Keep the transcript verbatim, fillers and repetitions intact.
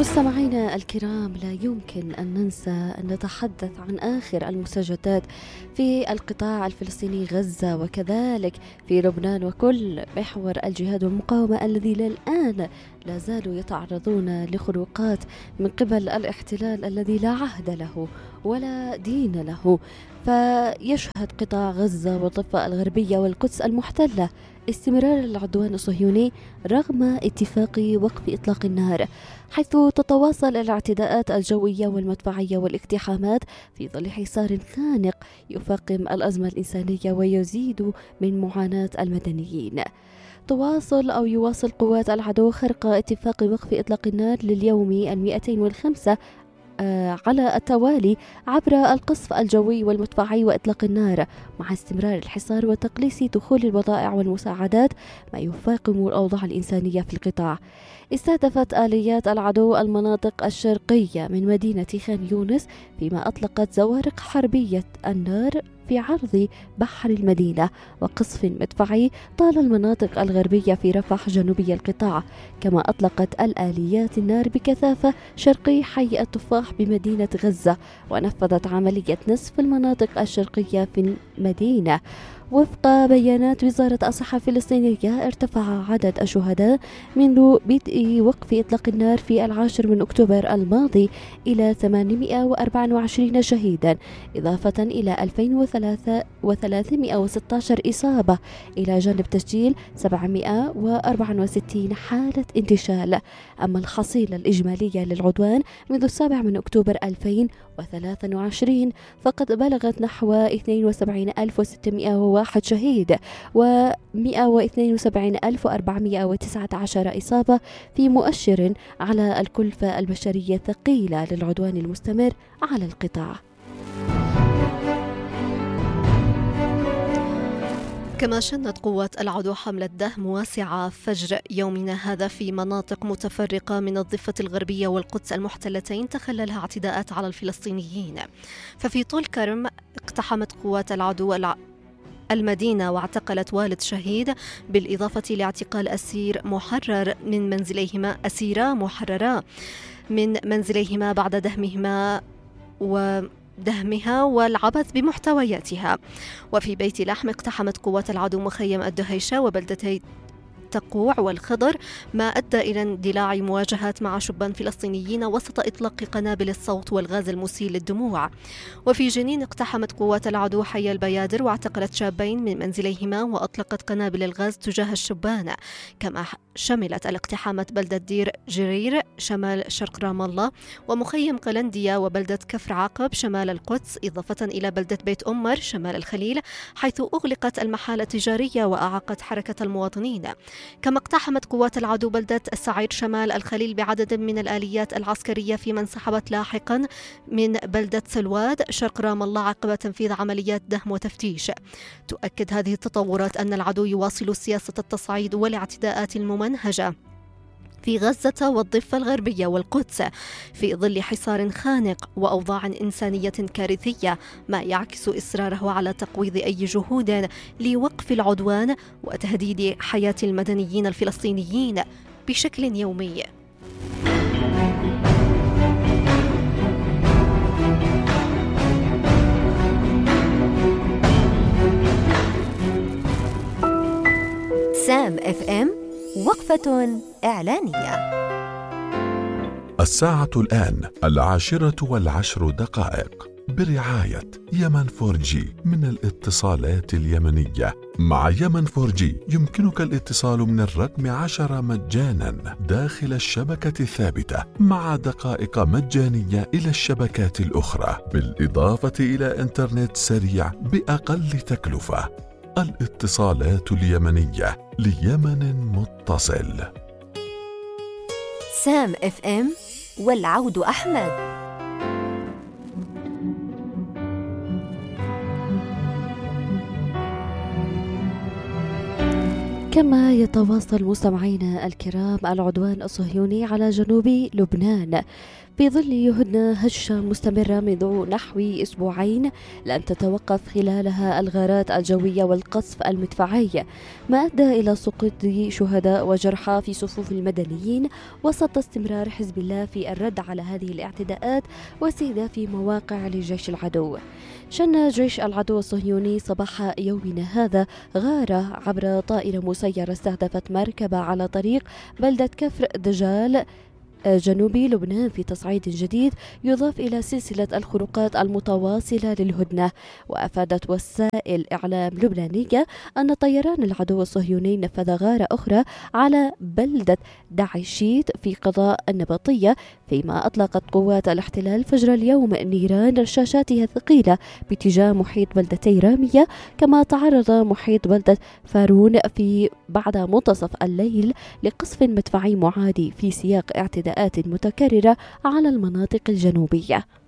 مستمعينا الكرام، لا يمكن أن ننسى أن نتحدث عن آخر المستجدات في القطاع الفلسطيني غزة، وكذلك في لبنان وكل محور الجهاد والمقاومة الذي للآن لا زالوا يتعرضون لخروقات من قبل الاحتلال الذي لا عهد له ولا دين له. فيشهد قطاع غزة والضفة الغربية والقدس المحتلة استمرار العدوان الصهيوني رغم اتفاق وقف إطلاق النار، حيث تتواصل الاعتداءات الجوية والمدفعية والاقتحامات في ظل حصار خانق يفاقم الأزمة الإنسانية ويزيد من معاناة المدنيين. تواصل أو يواصل قوات العدو خرق اتفاق وقف إطلاق النار لليوم المئتين والخمسة على التوالي عبر القصف الجوي والمدفعي وإطلاق النار، مع استمرار الحصار وتقليص دخول البضائع والمساعدات، ما يفاقم الأوضاع الإنسانية في القطاع. استهدفت آليات العدو المناطق الشرقية من مدينة خان يونس، فيما أطلقت زوارق حربية النار في عرض بحر المدينة وقصف مدفعي طال المناطق الغربية في رفح جنوبي القطاع، كما أطلقت الآليات النار بكثافة شرقي حي التفاح بمدينة غزة، ونفذت عملية نسف المناطق الشرقية في المدينة. وفق بيانات وزارة الصحة الفلسطينية، ارتفع عدد الشهداء منذ بدء وقف إطلاق النار في العاشر من أكتوبر الماضي إلى ثمانمئة وأربعة وعشرين شهيدا، إضافة إلى ألفين وثلاثمئة وستة عشر إصابة، إلى جانب تسجيل سبعمئة وأربعة وستين حالة انتشال. أما الحصيلة الإجمالية للعدوان منذ السابع من أكتوبر ألفين وثلاثة وعشرين فقد بلغت نحو اثنين وسبعين ألف وستمئة وواحد شهيد ومئة واثنين وسبعين ألف وأربعمئة وتسعة عشر إصابة، في مؤشر على الكلفة البشرية الثقيلة للعدوان المستمر على القطاع. كما شنت قوات العدو حملة دهم واسعة فجر يومنا هذا في مناطق متفرقة من الضفة الغربية والقدس المحتلتين تخللها اعتداءات على الفلسطينيين. ففي طول كرم اقتحمت قوات العدو المدينة واعتقلت والد شهيد، بالإضافة لاعتقال أسير محرر من منزليهما أسيرا محررا من منزليهما بعد دهمهما و دهمها والعبث بمحتوياتها. وفي بيت لحم اقتحمت قوات العدو مخيم الدهيشة وبلدتي تقوع والخضر، ما أدى إلى اندلاع مواجهات مع شبان فلسطينيين وسط إطلاق قنابل الصوت والغاز المسيل للدموع. وفي جنين اقتحمت قوات العدو حي البيادر واعتقلت شابين من منزليهما وأطلقت قنابل الغاز تجاه الشبان. كما شملت الاقتحامات بلدة دير جرير شمال شرق رام الله، ومخيم قلنديا وبلدة كفر عقب شمال القدس، إضافة إلى بلدة بيت أمر شمال الخليل، حيث أغلقت المحال التجارية وأعاقت حركة المواطنين. كما اقتحمت قوات العدو بلدة السعير شمال الخليل بعدد من الآليات العسكرية، فيما انسحبت لاحقا من بلدة سلواد شرق رام الله عقب تنفيذ عمليات دهم وتفتيش. تؤكد هذه التطورات أن العدو يواصل سياسة التصعيد والاعتداءات الممنهجة في غزة والضفة الغربية والقدس في ظل حصار خانق وأوضاع إنسانية كارثية، ما يعكس إصراره على تقويض أي جهود لوقف العدوان وتهديد حياة المدنيين الفلسطينيين بشكل يومي. سام اف ام وقفة إعلانية. الساعة الآن العاشرة والعشر دقائق، برعاية يمن فور جي من الاتصالات اليمنية. مع يمن فور جي يمكنك الاتصال من الرقم عشرة مجانا داخل الشبكة الثابتة، مع دقائق مجانية إلى الشبكات الأخرى، بالإضافة إلى إنترنت سريع بأقل تكلفة. الاتصالات اليمنية ليمن متصل. سام اف ام والعود أحمد. كما يتواصل مستمعينا الكرام العدوان الصهيوني على جنوب لبنان، في ظل هدنة هشة مستمرة منذ نحو أسبوعين لم تتوقف خلالها الغارات الجوية والقصف المدفعي، ما أدى إلى سقوط شهداء وجرحى في صفوف المدنيين وسط استمرار حزب الله في الرد على هذه الاعتداءات واستهداف مواقع لجيش العدو. شن جيش العدو الصهيوني صباح يومنا هذا غارة عبر طائرة مسيرة استهدفت مركبة على طريق بلدة كفر دجال جنوبي لبنان في تصعيد جديد يضاف إلى سلسلة الخروقات المتواصلة للهدنة. وأفادت وسائل إعلام لبنانية أن طيران العدو الصهيوني نفذ غارة أخرى على بلدة دعيشيت في قضاء النبطية، فيما أطلقت قوات الاحتلال فجر اليوم نيران رشاشاتها الثقيلة باتجاه محيط بلدتي رامية، كما تعرض محيط بلدة فارون في بعد منتصف الليل لقصف مدفعي معادي في سياق اعتداءات متكررة على المناطق الجنوبية.